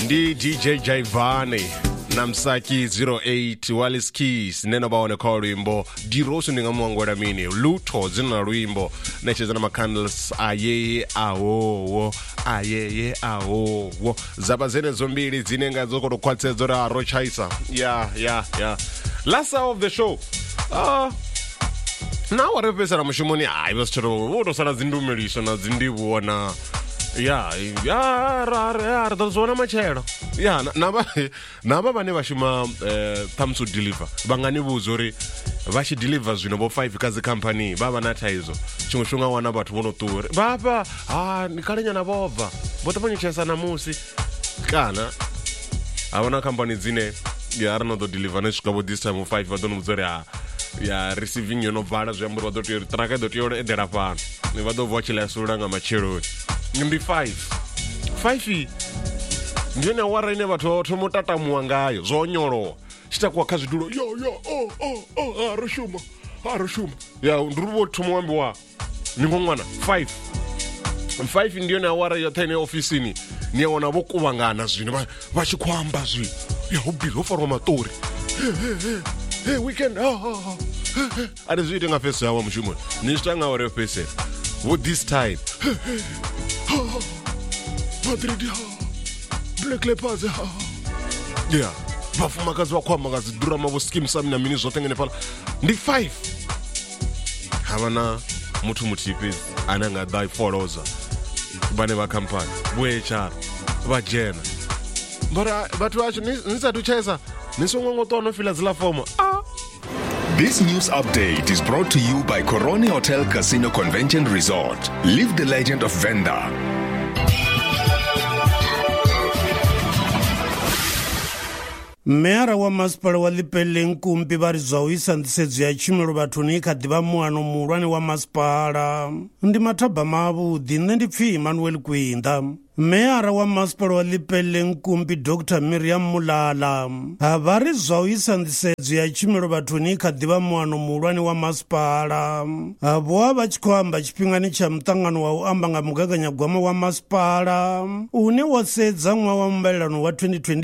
Ndi DJ Jaivane Namsaki 08 Wallace Keys nena baone kwa rwimbo Dirosu ninga mwangwara mini Luto zina rwimbo Necheza na candles ayeye awo ayeye awo Zaba zene zombili zinenga zoko kwatse zora rochaisa Yeah Last hour of the show Now what if I'm shimoni I was choro Wodo sana zindumirisho na zindibu wana Dozona machero. Naba bane bashima tamsu deliver. Bangani buzori bashi deliver zwino bo 5 kazi company baba na taizo. Chungushunga wana batu mono tour. Baba nikalenya na bova. Botabonye chesa na musi. Kana abona company zine arano do deliver na shikabo this time 5 badonu muzori receiving you no vara zwamburo do tiyo traka do tiyo edera pa. Ni vado vochela suranga machero. Number 5 Njene wara ine bato tomotata muangayo zonyoro chitakuwa kazi duro Arushuma ya ndurubo tomwambi wa Ningongwana 5 ndiyo na wara ya tene ofisini Niya wana boku wangana zini Vachikwamba zini Ya ubilo faromatori Hey weekend Ade zini nga fese hawa mshumon Nishtanga ware fese What this time Madrid Black Leopards Yeah Bafu magazi wa kwa magazi Dura mabo skim sami na mini zote ngene pala Ndi 5 Havana Mutu mutipiz Ananga dai foroza Bane wa kampani Bwe chara Vajena Batu wacho Nisa tucheza Nisongongo tono fila zila fomo This news update is brought to you by Coroni Hotel Casino Convention Resort. Live the legend of Venda. Meara wa masipala wa Lipele Nkumbi barizwa isandisedzo ya tshumelo bathuni khadiba muano muhulwane wa masipala ndi mathaba mavhuḓi nne ndi pfi Emmanuel Kwinda Meara wa masipala wa Lipele Nkumbi Dr. Miriam Mulala vari zwa isandisedzo ya tshumelo bathuni khadiba muano muhulwane wa masipala vho vha tshi khou amba tshifhingani tsha muṱangano wa u amba nga mugaganyagwama wa masipala une wo sedza ṅwaha wa muvhalelano wa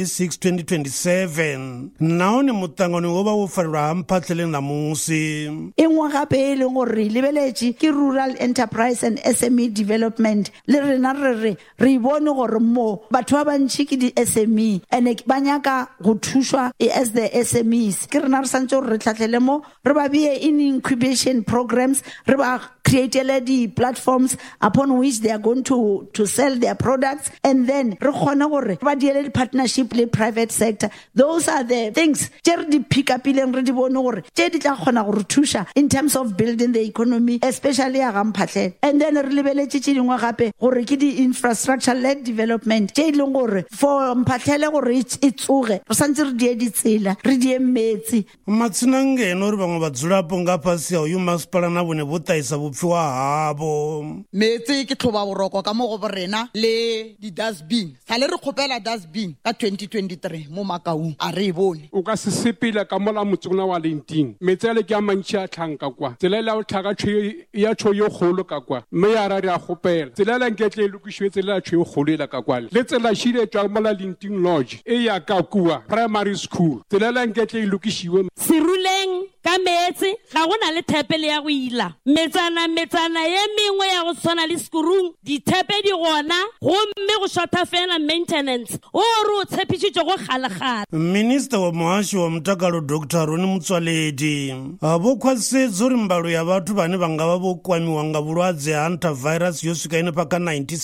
2026-2027 nahone muṱangano wo vha wo farelwa ha mphatlhele na musi engwe gape e leng gore re lebeletše ke rural enterprise and SME development le rena re bone gore mo batho ba bantši ke di-SME ene ba nyaka go thušwa as the SMEs ke rena re santse gore re tlhatlhele mo re ba bee in incubation programs re ba createle di-platforms upon which they are going to sell their products and then re kgone gore ba diele di-partnership le private sector. Those are the things tše re di pick upileng re di bone gore tše di tla kgona gore thuša in terms of building the economy especially ya gamphatlhele and then re lebeletše tše dingwe gape gore ke di-infrastructure led development tše e leng gore for mphatlhele gore e tsoge re santse re die ditsela re die metsi matsinangeno re bangwe ba dzulapo nga fase ya uyu masipala na bone bo taisa bopfiwa habo metsi ke tlhoba boroko ka mo go borena le di-dustbin sa le re kgopela dustbin ka 2023 mo Makaung a re bone o ka se sepela ka mola motsona wa lenting metsi le ke a mantši a tlhanka kwa tsela le o tlhaka ya tsho yo kgolo ka kwa mme ya ra re a gopela tsela le nketle e lokishwe tsela la tsho yo kgolo la ka kwa le tsela shile tswa mola lenting lodge e ya ka kwa primary school tsela le nketle e lokishiwe Siruleng ka metsi ga gona le thepele ya go ila metsana ye mengwe ya go tshwana le skurung dithepe di gona gomme go shota fela maintenance o re o tshepišitše go kgalagala Minister wa muhashi wa mutakalo Dr. Roni Mutsoaledi abo khwasetsa uri mbalo ya vhathu vhane vha nga vha vho kwamiwa nga vhulwadze ha hantavirus yo swika ine paka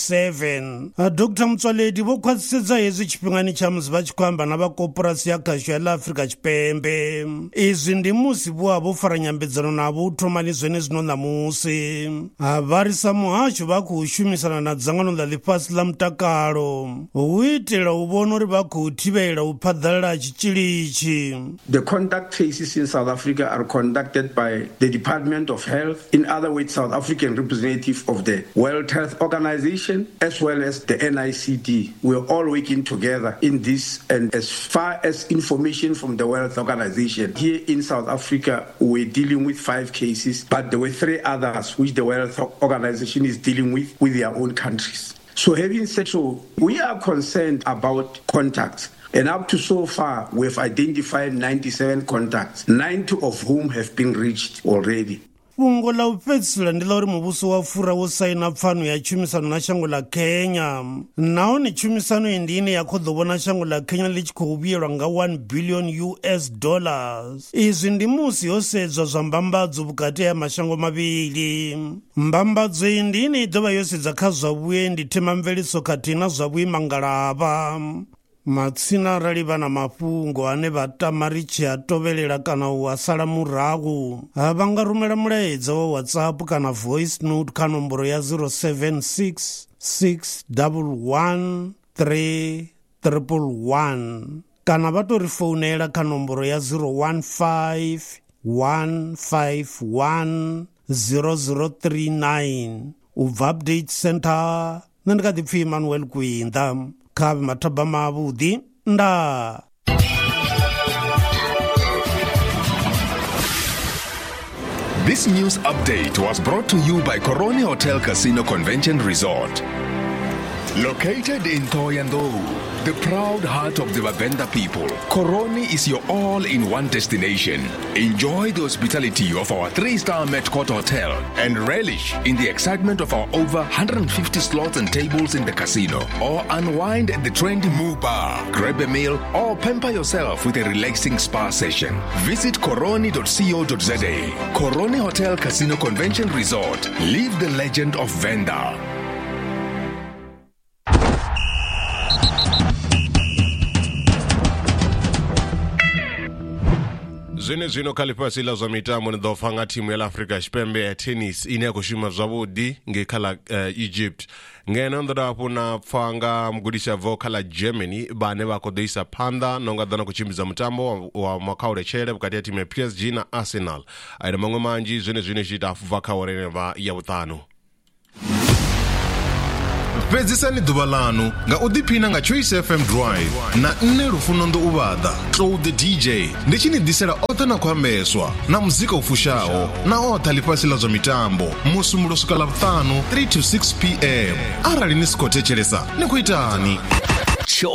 97 Dr. Mutsoaledi vho khwasetsa hezwi tshifhingani tsha musi vha tshi khou amba na vha koporasi ya khasho ya ḽa Afrika Tshipembe izwi ndi musi vho vho fara nyambedzano navho u thomani zwene zwino namusi vha sa muhasho vha khou shumisana na dzangano ḽa ḽifhasi ḽa mutakalo u itela u vhona uri vha khou thivhela u phaḓalala tshitzhili itshi. The contact traces in South Africa are conducted by the Department of Health, in other words, South African representative of the World Health Organization, as well as the NICD. We're all working together in this, and as far as information from the World Health Organization, here in South Africa, we're dealing with 5 cases, but there were 3 others which the World Health Organization is dealing with their own countries. So having said so, we are concerned about contacts. And up to so far, we've identified 97 contacts, 90 of whom have been reached already. Fungo la u fhedzisela ndi ḽa uri muvhuso wa fura wo saina pfano ya tshumisano na shango ḽa Kenya. Nahone tshumisano iyi ndi ine ya khou ḓo vhona shango ḽa Kenya ḽi tshi khou vhuyelwa nga $1 billion. Izwi ndi musi ho sedzwa zwa mbambadzo vhukati ha mashango mavhili. Mbambadzo iyi ndi ine i ḓo vha yo sedza kha zwa vhuendi, themamveliso khathihi na zwa vhuimangalavha. Matsina arali vha na mafhungo ane vha tama ri tshi a tovhelela kana u a sala murahu, vha nga rumela mulaedza wa WhatsApp kana voice note kha nomboro ya 076 611 3111 kana vha tou ri founela kha nomboro ya 015 151 0039. Ubva Update Center, nṋe ndi kha ḓi pfi Emmanuel Kwinda. Khabe mathaba mavhuḓi nda. This news update was brought to you by Coroni Hotel Casino Convention Resort. Located in Thohoyandou, the proud heart of the Vavenda people, Coroni is your all-in-one destination. Enjoy the hospitality of our 3-star Metcourt Hotel and relish in the excitement of our over 150 slots and tables in the casino. Or unwind at the trendy Moo Bar, grab a meal, or pamper yourself with a relaxing spa session. Visit coroni.co.za. Coroni Hotel Casino Convention Resort. Live the legend of Venda. Zwino kalipasi la zwa mitambo ni ḓo fanga thimu ya Afrika Tshipembe ya tennis ine ya khou shuma zwavhuḓi nge kha ḽa Egypt. Ngeno ndo hafhu na pfanga mugudisha vo kha ḽa Germany vhane vha khou ḓo isa phanḓa na nga ḓa na kutshimbidza mutambo wa makhauletshelele vhukati ha thimu ya PSG na Arsenal. Ayina maṅwe manzhi zwine zwi ita afubva kha ore vha ya vhuṱanu. Fhedzisani ḓuvha ḽanu nga u ḓiphina nga Choice FM Drive na nne Lufuno ndo u vhaḓa Cloud the DJ ndi tshi ni ḓisela oṱhe na khou ambeswa na muzika u fushaho na oṱhe ḽifhasi ḽa zwa mitambo musumbulo swika ḽavhuṱanu 3 to 6 PM. Arali ni si khou thetshelesa ni khou itani?